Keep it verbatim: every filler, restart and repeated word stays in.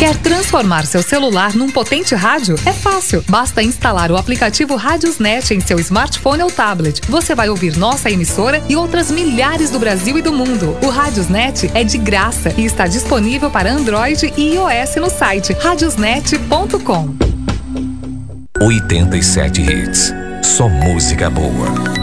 Quer transformar seu celular num potente rádio? É fácil. Basta instalar o aplicativo Radiosnet em seu smartphone ou tablet. Você vai ouvir nossa emissora e outras milhares do Brasil e do mundo. O Radiosnet é de graça e está disponível para Android e iOS no site radiosnet ponto com. oitenta e sete Hits. Só música boa.